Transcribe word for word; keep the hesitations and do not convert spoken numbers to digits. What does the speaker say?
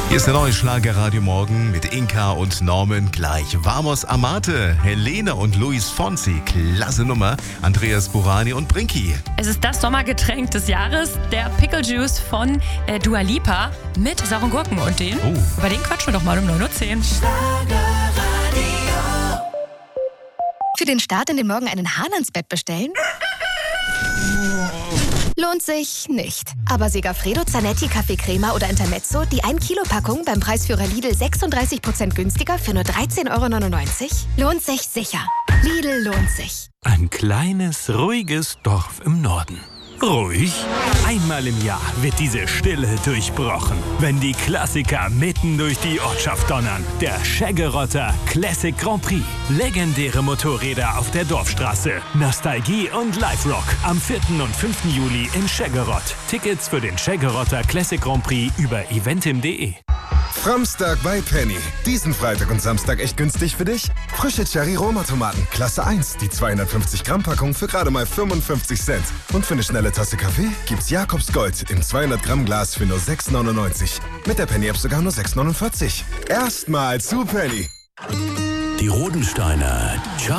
Hier ist der neue Schlager Radio Morgen mit Inka und Norman gleich. Vamos Amate, Helene und Luis Fonsi, klasse Nummer. Andreas Burani und Brinki. Es ist das Sommergetränk des Jahres, der Pickle Juice von äh, Dua Lipa mit sauren Gurken. Und den, Oh. über den quatschen wir doch mal um neun Uhr zehn. Für den Start in den Morgen einen Hahn ans Bett bestellen? Lohnt sich nicht. Aber Segafredo, Zanetti, Kaffee Crema oder Intermezzo, die ein Kilo Packung beim Preisführer Lidl sechsunddreißig Prozent günstiger für nur dreizehn Euro neunundneunzig? Lohnt sich sicher. Lidl lohnt sich. Ein kleines, ruhiges Dorf im Norden. Ruhig? Einmal im Jahr wird diese Stille durchbrochen, wenn die Klassiker mitten durch die Ortschaft donnern. Der Scheggerotter Classic Grand Prix. Legendäre Motorräder auf der Dorfstraße. Nostalgie und Live-Rock. Am vierten und fünften Juli in Scheggerott. Tickets für den Scheggerotter Classic Grand Prix über eventim punkt de. Framstag bei Penny. Diesen Freitag und Samstag echt günstig für dich? Frische Cherry-Roma-Tomaten, Klasse eins. Die zweihundertfünfzig Gramm Packung für gerade mal fünfundfünfzig Cent. Und für eine schnelle Tasse Kaffee gibt's Jakobs Gold im zweihundert Gramm Glas für nur sechs neunundneunzig. Mit der Penny-App sogar nur sechs neunundvierzig. Erstmal zu Penny. Die Rodensteiner. Ciao.